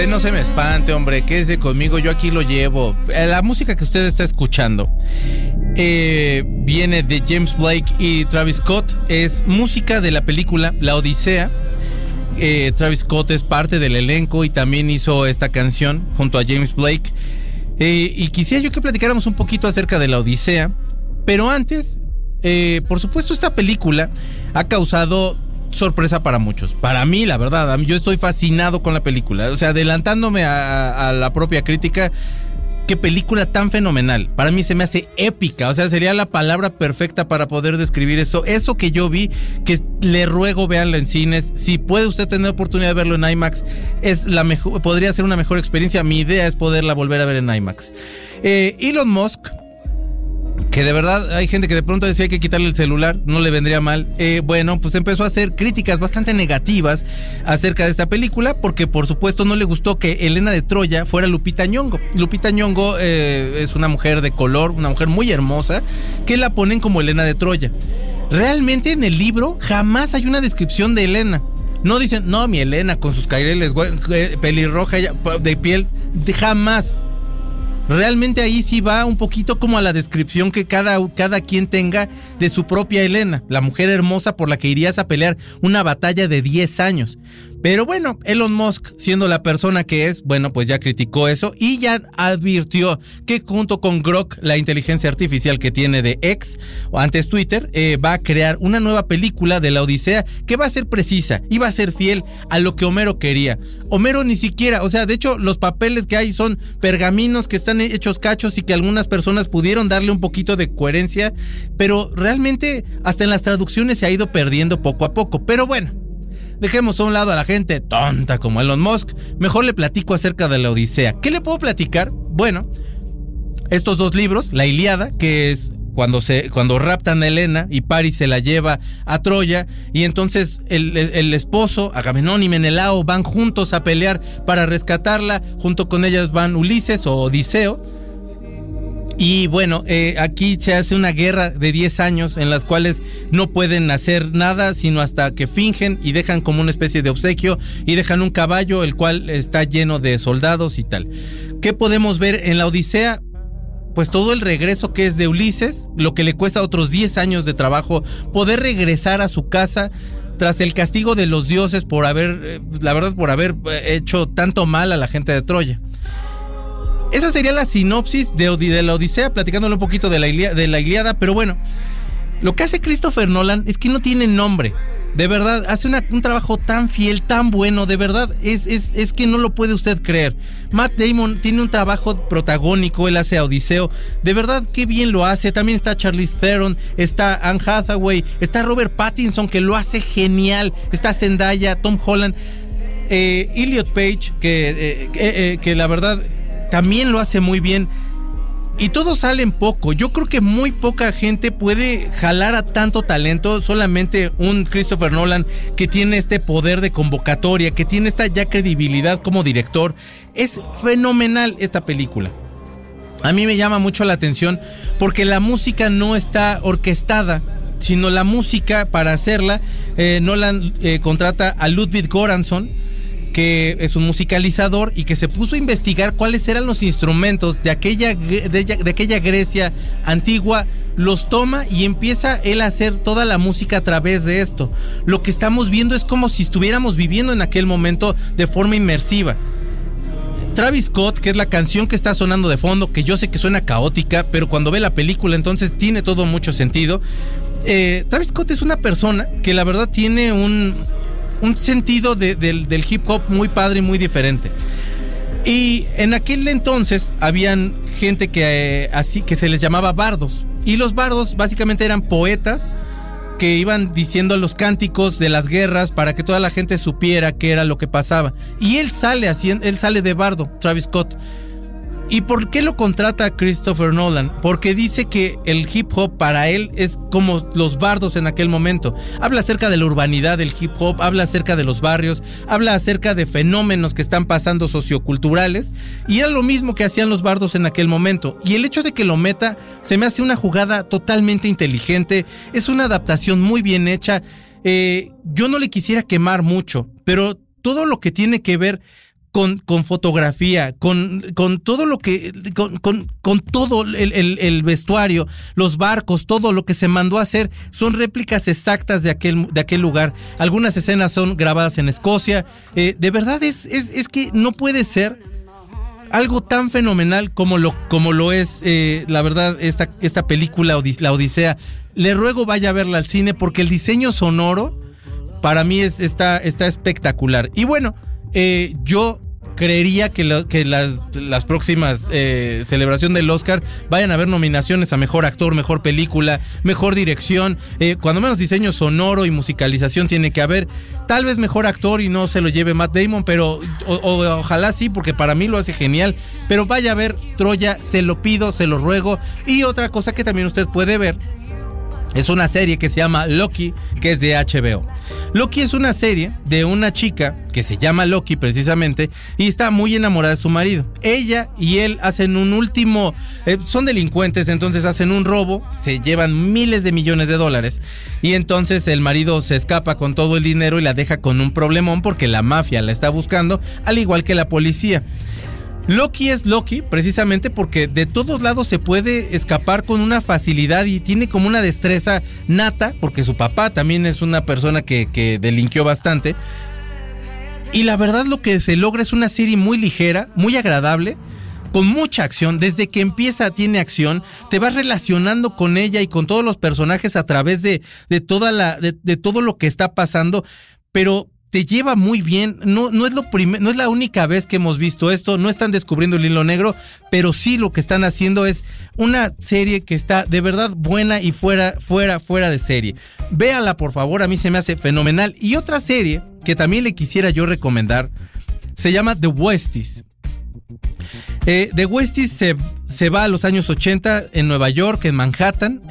Usted no se me espante, hombre, quédese conmigo, yo aquí lo llevo. La música que usted está escuchando viene de James Blake y Travis Scott. Es música de la película La Odisea. Travis Scott es parte del elenco y también hizo esta canción junto a James Blake. Y quisiera yo que platicáramos un poquito acerca de La Odisea. Pero antes, por supuesto, esta película ha causado sorpresa para muchos. Para mí, la verdad, yo estoy fascinado con la película. O sea, adelantándome a la propia crítica, qué película tan fenomenal. Para mí se me hace épica. O sea, sería la palabra perfecta para poder describir eso. Eso que yo vi, que le ruego véanlo en cines. Si puede usted tener oportunidad de verlo en IMAX, es la mejor, podría ser una mejor experiencia. Mi idea es poderla volver a ver en IMAX. Elon Musk, que de verdad hay gente que de pronto decía hay que quitarle el celular, no le vendría mal. Bueno, pues empezó a hacer críticas bastante negativas acerca de esta película, porque por supuesto no le gustó que Helena de Troya fuera Lupita Nyong'o. Lupita Nyong'o es una mujer de color, una mujer muy hermosa, que la ponen como Helena de Troya. Realmente en el libro jamás hay una descripción de Helena. No dicen, no, mi Helena con sus caireles, pelirroja de piel, jamás. Realmente ahí sí va un poquito como a la descripción que cada quien tenga de su propia Helena, la mujer hermosa por la que irías a pelear una batalla de 10 años. Pero bueno, Elon Musk, siendo la persona que es, bueno, pues ya criticó eso y ya advirtió que junto con Grok, la inteligencia artificial que tiene de X, o antes Twitter, va a crear una nueva película de la Odisea que va a ser precisa y va a ser fiel a lo que Homero quería. Homero ni siquiera, o sea, de hecho, los papeles que hay son pergaminos que están hechos cachos y que algunas personas pudieron darle un poquito de coherencia, pero realmente hasta en las traducciones se ha ido perdiendo poco a poco. Pero bueno, dejemos a un lado a la gente tonta como Elon Musk. Mejor le platico acerca de la Odisea. ¿Qué le puedo platicar? Bueno, estos dos libros, la Ilíada, que es cuando raptan a Helena y Paris se la lleva a Troya, y entonces el esposo, Agamenón y Menelao, van juntos a pelear para rescatarla. Junto con ellas van Ulises o Odiseo. Y bueno, aquí se hace una guerra de 10 años en las cuales no pueden hacer nada sino hasta que fingen y dejan como una especie de obsequio y dejan un caballo el cual está lleno de soldados y tal. ¿Qué podemos ver en la Odisea? Pues todo el regreso que es de Ulises, lo que le cuesta otros 10 años de trabajo poder regresar a su casa tras el castigo de los dioses por haber hecho tanto mal a la gente de Troya. Esa sería la sinopsis de la Odisea, platicándole un poquito de la Ilíada, pero bueno, lo que hace Christopher Nolan es que no tiene nombre. De verdad, hace un trabajo tan fiel, tan bueno, de verdad, es que no lo puede usted creer. Matt Damon tiene un trabajo protagónico, él hace a Odiseo, de verdad, qué bien lo hace. También está Charlize Theron, está Anne Hathaway, está Robert Pattinson, que lo hace genial, está Zendaya, Tom Holland, Elliot Page, que la verdad también lo hace muy bien. Y todos salen poco. Yo creo que muy poca gente puede jalar a tanto talento. Solamente un Christopher Nolan, que tiene este poder de convocatoria, que tiene esta ya credibilidad como director. Es fenomenal esta película. A mí me llama mucho la atención porque la música no está orquestada, sino la música, para hacerla, Nolan contrata a Ludwig Göransson, que es un musicalizador y que se puso a investigar cuáles eran los instrumentos de aquella Grecia antigua, los toma y empieza él a hacer toda la música a través de esto. Lo que estamos viendo es como si estuviéramos viviendo en aquel momento de forma inmersiva. Travis Scott, que es la canción que está sonando de fondo, que yo sé que suena caótica, pero cuando ve la película entonces tiene todo mucho sentido. Travis Scott es una persona que la verdad tiene un sentido del hip hop muy padre y muy diferente. Y en aquel entonces habían gente que se les llamaba bardos. Y los bardos básicamente eran poetas que iban diciendo los cánticos de las guerras para que toda la gente supiera qué era lo que pasaba. Y él sale de bardo, Travis Scott. ¿Y por qué lo contrata Christopher Nolan? Porque dice que el hip hop para él es como los bardos en aquel momento. Habla acerca de la urbanidad del hip hop, habla acerca de los barrios, habla acerca de fenómenos que están pasando socioculturales, y era lo mismo que hacían los bardos en aquel momento. Y el hecho de que lo meta se me hace una jugada totalmente inteligente, es una adaptación muy bien hecha. Yo no le quisiera quemar mucho, pero todo lo que tiene que ver con fotografía, con todo lo que, con todo el vestuario, los barcos, todo lo que se mandó a hacer, son réplicas exactas de aquel lugar. Algunas escenas son grabadas en Escocia. De verdad es que no puede ser algo tan fenomenal como lo es, la verdad, esta película, La Odisea. Le ruego vaya a verla al cine porque el diseño sonoro para mí está espectacular. Y bueno, yo creería que las próximas celebración del Oscar vayan a haber nominaciones a Mejor Actor, Mejor Película, Mejor Dirección, cuando menos diseño sonoro y musicalización tiene que haber. Tal vez Mejor Actor y no se lo lleve Matt Damon, pero ojalá sí, porque para mí lo hace genial. Pero vaya a ver Troya, se lo pido, se lo ruego. Y otra cosa que también usted puede ver es una serie que se llama Loki, que es de HBO. Loki es una serie de una chica que se llama Loki precisamente y está muy enamorada de su marido. Ella y él hacen un último, son delincuentes, entonces hacen un robo, se llevan miles de millones de dólares y entonces el marido se escapa con todo el dinero y la deja con un problemón porque la mafia la está buscando, al igual que la policía. Loki es Loki precisamente porque de todos lados se puede escapar con una facilidad y tiene como una destreza nata, porque su papá también es una persona que delinquió bastante. Y la verdad lo que se logra es una serie muy ligera, muy agradable, con mucha acción. Desde que empieza tiene acción, te vas relacionando con ella y con todos los personajes a través de todo lo que está pasando, pero te lleva muy bien. No es la única vez que hemos visto esto, no están descubriendo el hilo negro, pero sí lo que están haciendo es una serie que está de verdad buena y fuera de serie. Véala por favor, a mí se me hace fenomenal. Y otra serie que también le quisiera yo recomendar se llama The Westies. The Westies se va a los años 80 en Nueva York, en Manhattan,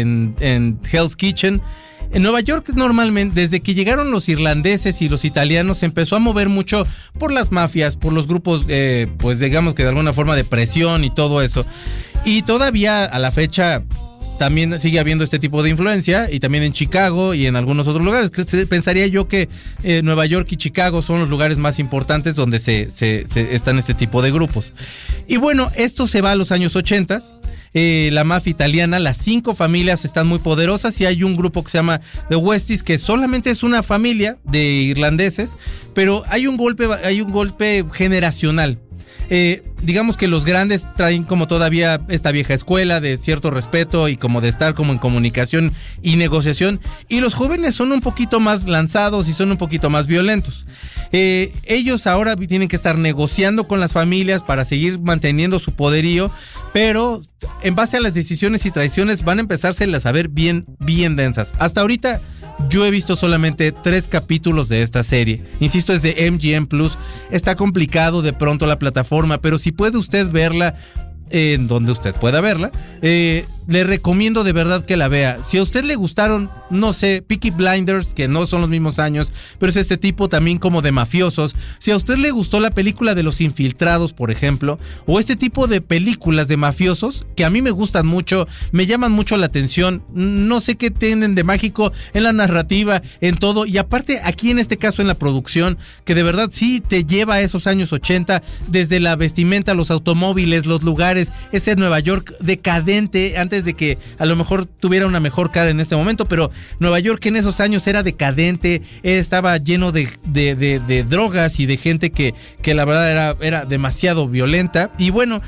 en Hell's Kitchen. En Nueva York normalmente, desde que llegaron los irlandeses y los italianos, se empezó a mover mucho por las mafias, por los grupos, pues digamos que de alguna forma de presión y todo eso. Y todavía a la fecha también sigue habiendo este tipo de influencia, y también en Chicago y en algunos otros lugares. Pensaría yo que Nueva York y Chicago son los lugares más importantes donde se están este tipo de grupos. Y bueno, esto se va a los años 80. La mafia italiana, las 5 familias están muy poderosas y hay un grupo que se llama The Westies, que solamente es una familia de irlandeses, pero hay un golpe generacional. Digamos que los grandes traen como todavía esta vieja escuela de cierto respeto y como de estar como en comunicación y negociación, y los jóvenes son un poquito más lanzados y son un poquito más violentos. Ellos ahora tienen que estar negociando con las familias para seguir manteniendo su poderío, pero en base a las decisiones y traiciones van a empezárselas a ver bien densas. Hasta ahorita yo he visto solamente 3 capítulos de esta serie. Insisto, es de MGM Plus. Está complicado de pronto la plataforma, pero si puede usted verla en donde usted pueda verla, le recomiendo de verdad que la vea. Si a usted le gustaron, no sé, Peaky Blinders, que no son los mismos años, pero es este tipo también como de mafiosos. Si a usted le gustó la película de Los Infiltrados, por ejemplo, o este tipo de películas de mafiosos, que a mí me gustan mucho, me llaman mucho la atención, no sé qué tienen de mágico en la narrativa, en todo, y aparte aquí en este caso en la producción, que de verdad sí te lleva a esos años 80, desde la vestimenta, los automóviles, los lugares, ese Nueva York decadente, antes de que a lo mejor tuviera una mejor cara en este momento, pero Nueva York en esos años era decadente, estaba lleno de drogas y de gente que la verdad era demasiado violenta. Y bueno,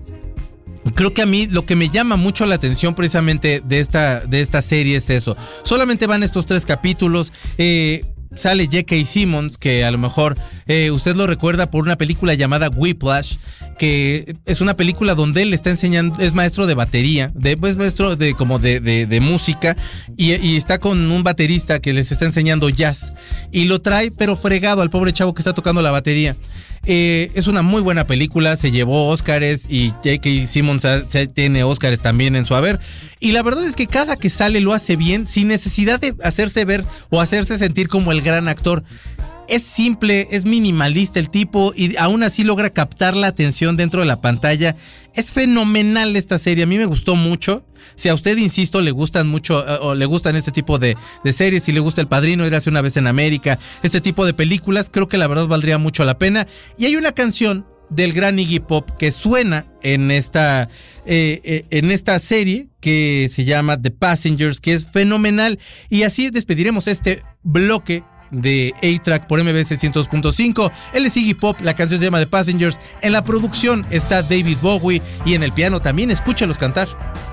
creo que a mí lo que me llama mucho la atención precisamente de esta serie es eso. Solamente van estos 3 capítulos. Sale J.K. Simmons, que a lo mejor usted lo recuerda por una película llamada Whiplash, que es una película donde él está enseñando, es maestro de batería, maestro de música, y está con un baterista que les está enseñando jazz, y lo trae pero fregado al pobre chavo que está tocando la batería. Es una muy buena película, se llevó Óscares y J.K. Simmons tiene Óscares también en su haber, y la verdad es que cada que sale lo hace bien, sin necesidad de hacerse ver o hacerse sentir como el gran actor. Es simple, es minimalista el tipo y aún así logra captar la atención dentro de la pantalla. Es fenomenal esta serie, a mí me gustó mucho. Si a usted, insisto, le gustan mucho o le gustan este tipo de series, si le gusta El Padrino, Érase una vez en América, este tipo de películas, creo que la verdad valdría mucho la pena. Y hay una canción del gran Iggy Pop que suena en esta serie que se llama The Passengers, que es fenomenal. Y así despediremos este bloque de A-Track por MBS 102.5. Él es Iggy Pop, la canción se llama The Passengers. En la producción está David Bowie y en el piano también escúchalos cantar.